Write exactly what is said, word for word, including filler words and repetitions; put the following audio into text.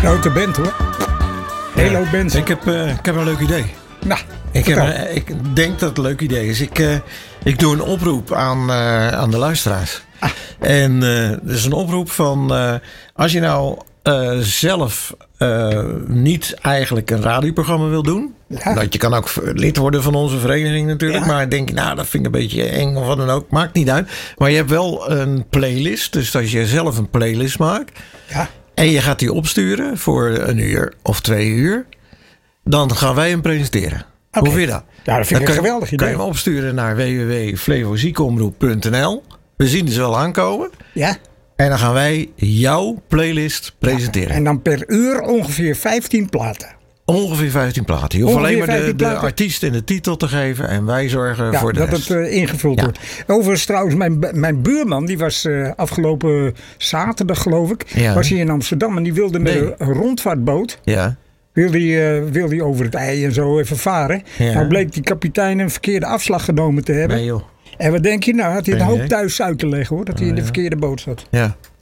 Grote band hoor. Hele hoop mensen. Ik heb, uh, ik heb een leuk idee. Nou, ik, heb een, ik denk dat het een leuk idee is. Ik, uh, ik doe een oproep aan, uh, aan de luisteraars. Ah. En uh, dat is een oproep van... Uh, als je nou uh, zelf uh, niet eigenlijk een radioprogramma wil doen... Ja. Dat je kan ook lid worden van onze vereniging natuurlijk. Ja. Maar denk je, nou dat vind ik een beetje eng of wat dan ook. Maakt niet uit. Maar je hebt wel een playlist. Dus als je zelf een playlist maakt... Ja. En je gaat die opsturen voor een uur of twee uur. Dan gaan wij hem presenteren. Okay. Hoe vind je dat? Ja, dat vind ik dan een geweldig idee. Kan je hem opsturen naar w w w punt flevoziekeomroep punt n l. We zien ze wel aankomen. Ja. En dan gaan wij jouw playlist presenteren. Ja, en dan per uur ongeveer vijftien platen. Ongeveer vijftien platen. Je hoeft alleen maar de, de artiest en de titel te geven. En wij zorgen ja, voor de dat rest. het uh, ingevuld ja. wordt. Overigens trouwens, mijn, mijn buurman, die was uh, afgelopen zaterdag geloof ik. Ja. Was hij in Amsterdam en die wilde met nee. een rondvaartboot. Ja. Wilde hij, uh, wilde hij over het IJ en zo even varen. Ja. Nou bleek die kapitein een verkeerde afslag genomen te hebben. Nee joh. En wat denk je nou? Had hij een hoop thuis uit te leggen hoor. Dat hij oh, in de verkeerde boot zat. Ja.